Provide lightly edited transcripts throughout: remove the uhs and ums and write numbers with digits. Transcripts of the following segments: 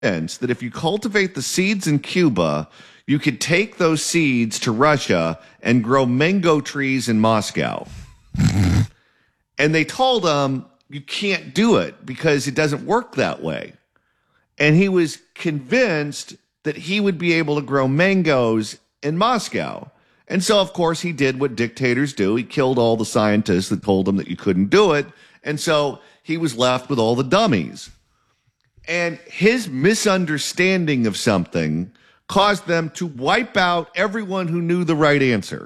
that if you cultivate the seeds in Cuba, you could take those seeds to Russia and grow mango trees in Moscow. And they told him, you can't do it because it doesn't work that way. And he was convinced that he would be able to grow mangoes in Moscow. And so, of course, he did what dictators do. He killed all the scientists that told him that you couldn't do it. And so he was left with all the dummies. And his misunderstanding of something caused them to wipe out everyone who knew the right answer.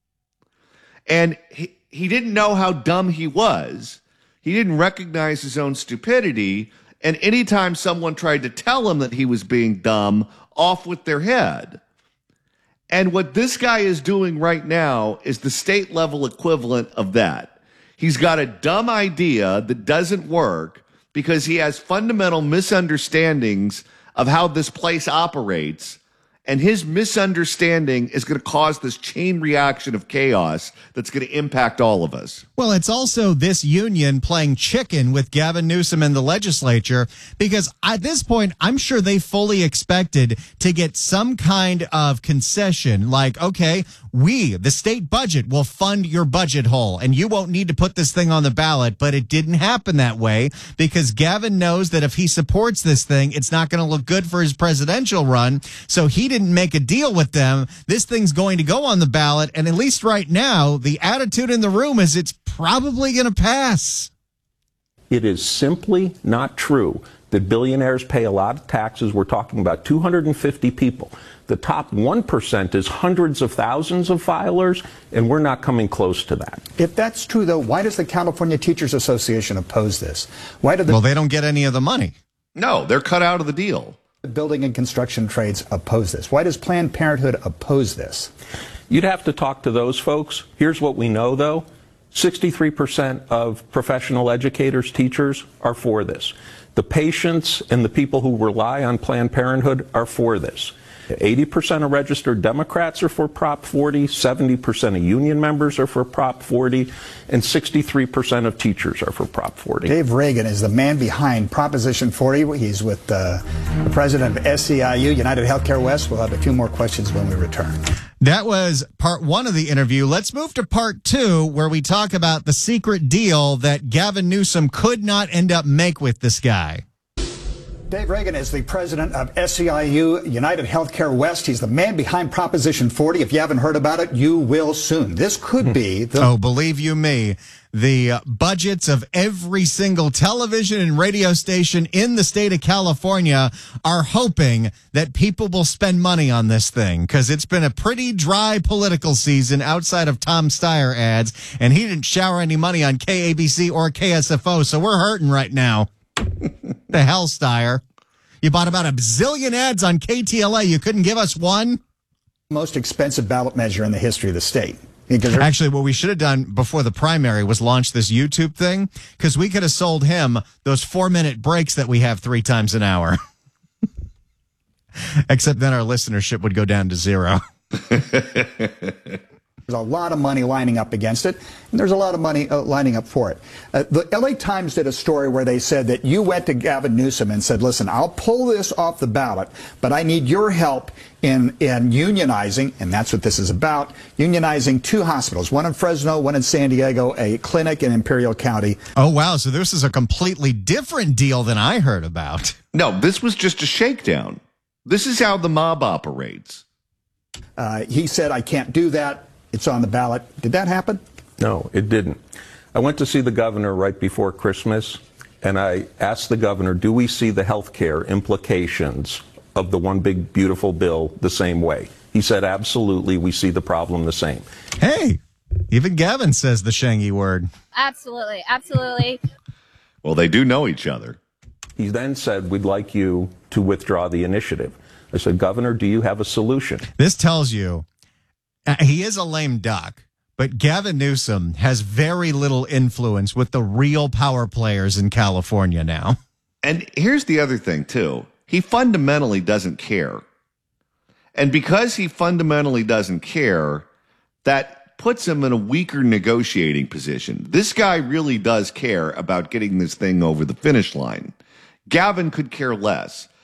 And he didn't know how dumb he was. He didn't recognize his own stupidity. And anytime someone tried to tell him that he was being dumb, off with their head. And what this guy is doing right now is the state level equivalent of that. He's got a dumb idea that doesn't work because he has fundamental misunderstandings of how this place operates. And his misunderstanding is going to cause this chain reaction of chaos that's going to impact all of us. Well, it's also this union playing chicken with Gavin Newsom and the legislature, because at this point, I'm sure they fully expected to get some kind of concession like, okay, the state budget, will fund your budget hole and you won't need to put this thing on the ballot. But it didn't happen that way because Gavin knows that if he supports this thing, it's not going to look good for his presidential run. So he didn't make a deal with them. This thing's going to go on the ballot. And at least right now, the attitude in the room is it's probably going to pass. It is simply not true that billionaires pay a lot of taxes. We're talking about 250 people. The top 1% is hundreds of thousands of filers, and we're not coming close to that. If that's true, though, why does the California Teachers Association oppose this? Well, they don't get any of the money. No, they're cut out of the deal. The building and construction trades oppose this. Why does Planned Parenthood oppose this? You'd have to talk to those folks. Here's what we know, though. 63% of professional educators, teachers, are for this. The patients and the people who rely on Planned Parenthood are for this. 80% of registered Democrats are for Prop 40, 70% of union members are for Prop 40, and 63% of teachers are for Prop 40. Dave Reagan is the man behind Proposition 40. He's with the president of SEIU, United Healthcare West. We'll have a few more questions when we return. That was part one of the interview. Let's move to part two, where we talk about the secret deal that Gavin Newsom could not end up make with this guy. Dave Reagan is the president of SEIU, United Healthcare West. He's the man behind Proposition 40. If you haven't heard about it, you will soon. This could be the... Oh, believe you me, the budgets of every single television and radio station in the state of California are hoping that people will spend money on this thing, because it's been a pretty dry political season outside of Tom Steyer ads, and he didn't shower any money on KABC or KSFO, so we're hurting right now. The hell, Steyer. You bought about a bazillion ads on KTLA. You couldn't give us one? Most expensive ballot measure in the history of the state. Actually, what we should have done before the primary was launch this YouTube thing, because we could have sold him those 4-minute breaks that we have 3 times an hour. Except then our listenership would go down to 0. There's a lot of money lining up against it, and there's a lot of money lining up for it. The LA Times did a story where they said that you went to Gavin Newsom and said, listen, I'll pull this off the ballot, but I need your help in unionizing, and that's what this is about, unionizing 2 hospitals, one in Fresno, one in San Diego, a clinic in Imperial County. Oh, wow. So this is a completely different deal than I heard about. No, this was just a shakedown. This is how the mob operates. He said, I can't do that. It's on the ballot. Did that happen? No, it didn't. I went to see the governor right before Christmas, and I asked the governor, do we see the health care implications of the one big beautiful bill the same way? He said, absolutely, we see the problem the same. Hey, even Gavin says the Shangy word. Absolutely, absolutely. Well, they do know each other. He then said, we'd like you to withdraw the initiative. I said, Governor, do you have a solution? This tells you he is a lame duck, but Gavin Newsom has very little influence with the real power players in California now. And here's the other thing, too. He fundamentally doesn't care. And because he fundamentally doesn't care, that puts him in a weaker negotiating position. This guy really does care about getting this thing over the finish line. Gavin could care less.